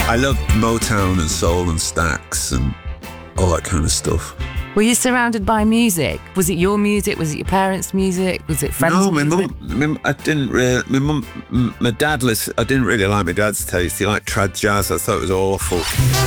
I love Motown and soul and Stax and all that kind of stuff. Were you surrounded by music? Was it your music? Was it your parents' music? Was it friends' No, music? I didn't really. My dad I didn't really like my dad's taste. He liked trad jazz. I thought it was awful.